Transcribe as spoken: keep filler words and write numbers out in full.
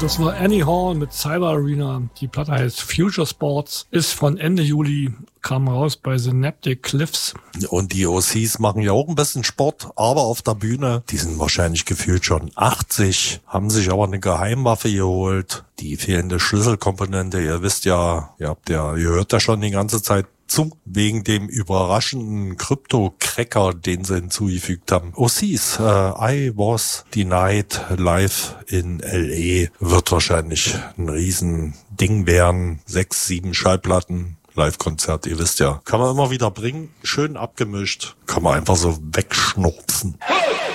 Das war Annie Hall mit Cyber Arena. Die Platte heißt Future Sports, ist von Ende Juli, kam raus bei Synaptic Cliffs. Und die O Cs machen ja auch ein bisschen Sport, aber auf der Bühne, die sind wahrscheinlich gefühlt schon achtzig, haben sich aber eine Geheimwaffe geholt. Die fehlende Schlüsselkomponente, ihr wisst ja, ihr habt ja, ihr hört ja schon die ganze Zeit zu, wegen dem überraschenden Krypto-Cracker, den sie hinzugefügt haben. O Cs, äh, I Was Denied live in L A wird wahrscheinlich ein Riesending werden. Sechs, sieben Schallplatten. Live-Konzert, ihr wisst ja. Kann man immer wieder bringen. Schön abgemischt. Kann man einfach so wegschnurpfen.